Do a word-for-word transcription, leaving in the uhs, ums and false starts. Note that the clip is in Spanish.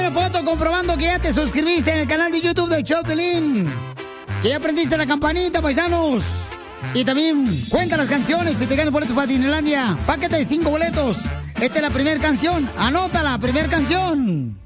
una foto comprobando que ya te suscribiste en el canal de YouTube de Chopelín. Que ya aprendiste la campanita, paisanos. Y también cuenta las canciones y te ganas boletos para Disneylandia. Paquete de cinco boletos. Esta es la primera canción. Anótala, primera canción.